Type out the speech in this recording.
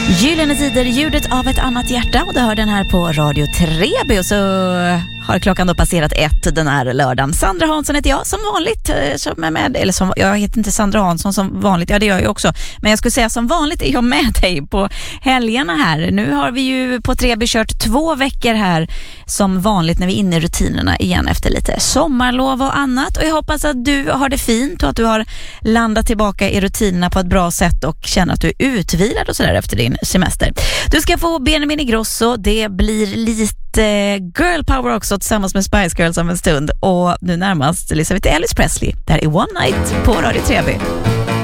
Gyllene tider, ljudet av ett annat hjärta, och du hör den här på Radio Treby. Och så har klockan då passerat 1 den här lördagen. Sandra Hansson heter jag, som vanligt, som är med, eller som, jag heter inte Sandra Hansson som vanligt, ja det gör jag också, men jag skulle säga som vanligt är jag med dig på helgerna här. Nu har vi ju på Treby kört 2 veckor här som vanligt när vi är inne i rutinerna igen efter lite sommarlov och annat, och jag hoppas att du har det fint och att du har landat tillbaka i rutinerna på ett bra sätt och känner att du är utvilad och sådär efter din semester. Du ska få Benjamin Ingrosso, det blir lite girl power också tillsammans med Spice Girls om en stund, och nu närmast Elizabeth Elvis Presley. Det här är One Night på Radio Treby.